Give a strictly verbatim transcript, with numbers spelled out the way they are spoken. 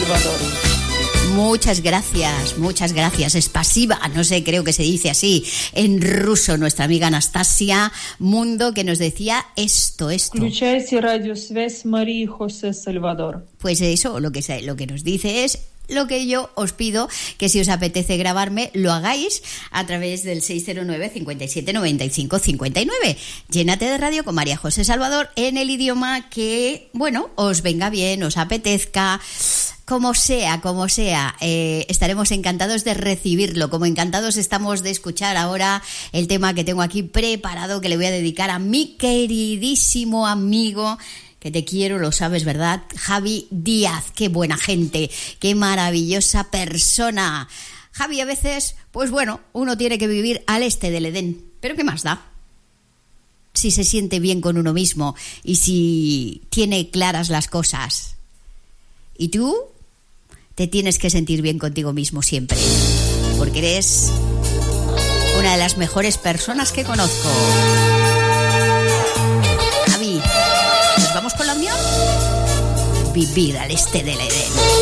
Salvador. Muchas gracias, muchas gracias. Spasiba, no sé, creo que se dice así en ruso, nuestra amiga Anastasia Mundo, que nos decía esto, esto. Включайте радиосвязь Марии José Salvador. Pues eso, lo que, lo que nos dice es lo que yo os pido, que si os apetece grabarme, lo hagáis a través del seis cero nueve, cincuenta y siete, noventa y cinco, cincuenta y nueve. Llénate de radio con María José Salvador en el idioma que, bueno, os venga bien, os apetezca. Como sea, como sea, eh, estaremos encantados de recibirlo, como encantados estamos de escuchar ahora el tema que tengo aquí preparado, que le voy a dedicar a mi queridísimo amigo, que te quiero, lo sabes, ¿verdad? Javi Díaz, qué buena gente, qué maravillosa persona. Javi, a veces, pues bueno, uno tiene que vivir al este del Edén, pero ¿qué más da? Si se siente bien con uno mismo y si tiene claras las cosas. Y tú te tienes que sentir bien contigo mismo siempre, porque eres una de las mejores personas que conozco. Javi, ¿nos vamos con la unión? Vivir al este del Edén.